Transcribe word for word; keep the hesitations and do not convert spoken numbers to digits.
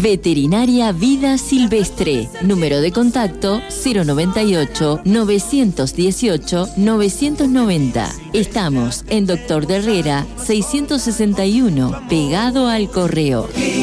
Veterinaria Vida Silvestre. Número de contacto cero noventa y ocho, novecientos dieciocho, novecientos noventa. Estamos en Doctor de Herrera seiscientos sesenta y uno, pegado al correo.